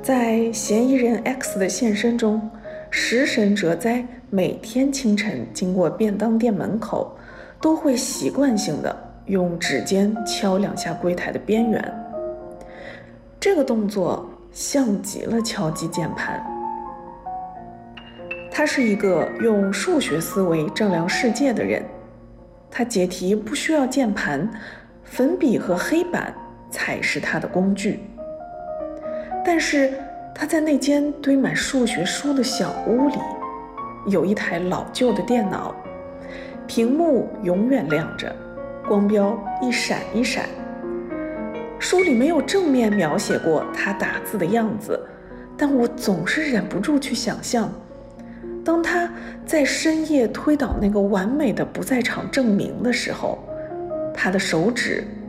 在嫌疑人 X 的现身中，食神哲哉每天清晨经过便当店门口，都会习惯性的用指尖敲两下柜台的边缘。这个动作像极了敲击键盘。他是一个用数学思维丈量世界的人，他解题不需要键盘，粉笔和黑板才是他的工具。但是他在那间堆满数学书的小屋里，有一台老旧的电脑，屏幕永远亮着，光标一闪一闪。书里没有正面描写过他打字的样子，但我总是忍不住去想象，当他在深夜推倒那个完美的不在场证明的时候，他的手指